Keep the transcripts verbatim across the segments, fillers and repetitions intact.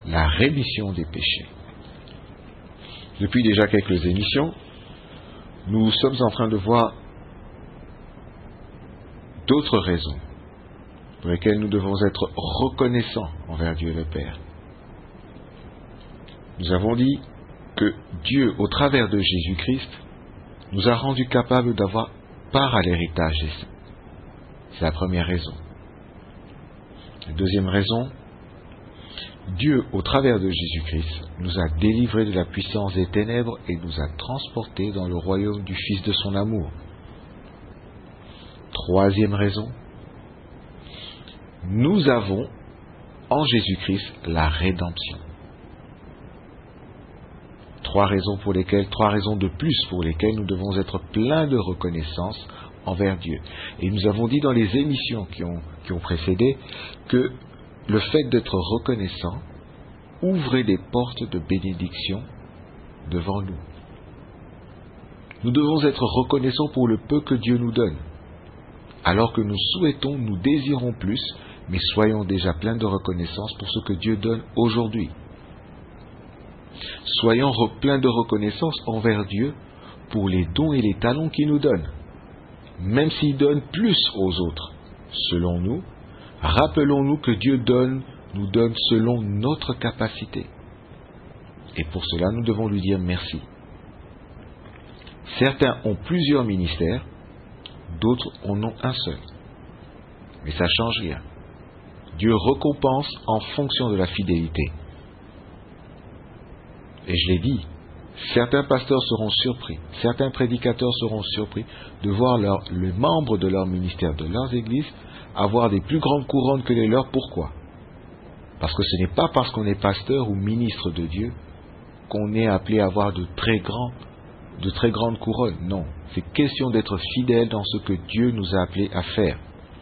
la rémission des péchés. Depuis déjà quelques émissions, nous sommes en train de voir d'autres raisons pour lesquelles nous devons être reconnaissants envers Dieu le Père. Nous avons dit que Dieu, au travers de Jésus-Christ, nous a rendus capables d'avoir part à l'héritage des saints. C'est la première raison. La deuxième raison, Dieu, au travers de Jésus-Christ, nous a délivrés de la puissance des ténèbres et nous a transportés dans le royaume du Fils de son amour. Troisième raison, nous avons en Jésus-Christ la rédemption. Trois raisons pour lesquelles, trois raisons de plus pour lesquelles nous devons être pleins de reconnaissance envers Dieu. Et nous avons dit dans les émissions qui ont, qui ont précédé que le fait d'être reconnaissant ouvrait des portes de bénédiction devant nous. Nous devons être reconnaissants pour le peu que Dieu nous donne. Alors que nous souhaitons, nous désirons plus, mais soyons déjà pleins de reconnaissance pour ce que Dieu donne aujourd'hui. Soyons pleins de reconnaissance envers Dieu pour les dons et les talents qu'il nous donne. Même s'il donne plus aux autres, selon nous, rappelons-nous que Dieu donne, nous donne selon notre capacité. Et pour cela, nous devons lui dire merci. Certains ont plusieurs ministères, d'autres en ont un seul. Mais ça ne change rien. Dieu récompense en fonction de la fidélité. Et je l'ai dit, certains pasteurs seront surpris, certains prédicateurs seront surpris de voir leur, les membres de leur ministère, de leurs églises, avoir des plus grandes couronnes que les leurs. Pourquoi? Parce que ce n'est pas parce qu'on est pasteur ou ministre de Dieu qu'on est appelé à avoir de très grands, de très grandes couronnes. Non, c'est question d'être fidèle dans ce que Dieu nous a appelés à faire.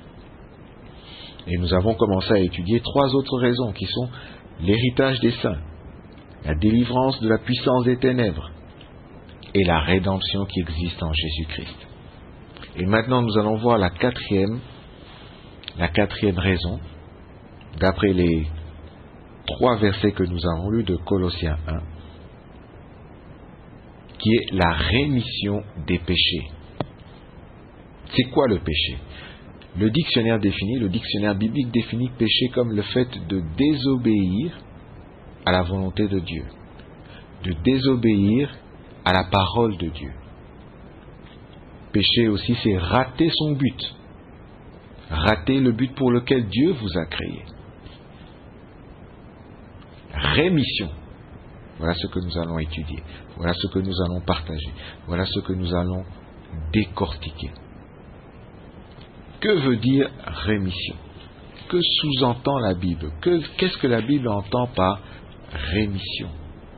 Et nous avons commencé à étudier trois autres raisons qui sont l'héritage des saints, la délivrance de la puissance des ténèbres et la rédemption qui existe en Jésus-Christ. Et maintenant nous allons voir la quatrième, la quatrième raison, d'après les trois versets que nous avons lus de Colossiens un, qui est la rémission des péchés. C'est quoi le péché? Le dictionnaire définit, le dictionnaire biblique définit péché comme le fait de désobéir à la volonté de Dieu, de désobéir à la parole de Dieu. Péché aussi, c'est rater son but, rater le but pour lequel Dieu vous a créé. Rémission, voilà ce que nous allons étudier, voilà ce que nous allons partager, voilà ce que nous allons décortiquer. Que veut dire rémission? Que sous-entend la Bible? Que, qu'est-ce que la Bible entend par rémission?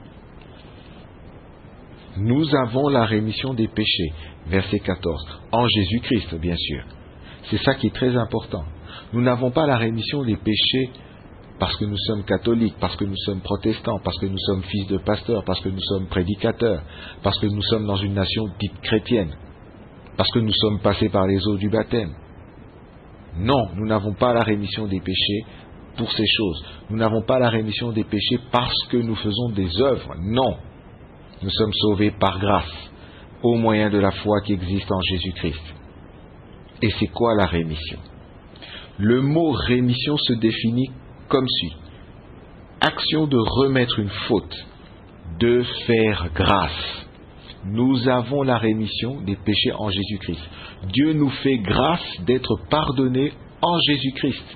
Nous avons la rémission des péchés, verset quatorze, en Jésus-Christ, bien sûr. C'est ça qui est très important. Nous n'avons pas la rémission des péchés parce que nous sommes catholiques, parce que nous sommes protestants, parce que nous sommes fils de pasteurs, parce que nous sommes prédicateurs, parce que nous sommes dans une nation dite chrétienne, parce que nous sommes passés par les eaux du baptême. Non, nous n'avons pas la rémission des péchés pour ces choses. Nous n'avons pas la rémission des péchés parce que nous faisons des œuvres. Non, nous sommes sauvés par grâce, au moyen de la foi qui existe en Jésus-Christ. Et c'est quoi la rémission? Le mot rémission se définit comme suit. Action de remettre une faute, de faire grâce. Nous avons la rémission des péchés en Jésus-Christ. Dieu nous fait grâce d'être pardonnés en Jésus-Christ.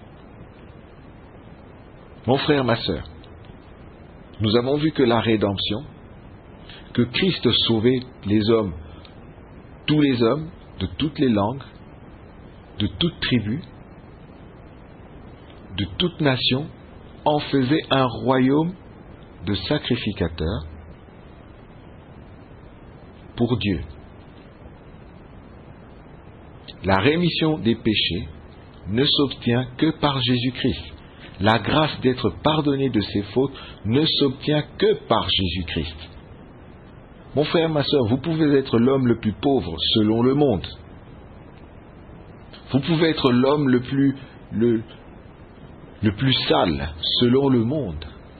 Mon frère, ma sœur, nous avons vu que la rédemption, que Christ sauvait les hommes, tous les hommes, de toutes les langues, de toute tribu, de toute nation, en faisait un royaume de sacrificateurs pour Dieu. La rémission des péchés ne s'obtient que par Jésus-Christ. La grâce d'être pardonné de ses fautes ne s'obtient que par Jésus-Christ. Mon frère, ma sœur, vous pouvez être l'homme le plus pauvre selon le monde. Vous pouvez être l'homme le plus, le, le plus sale selon le monde.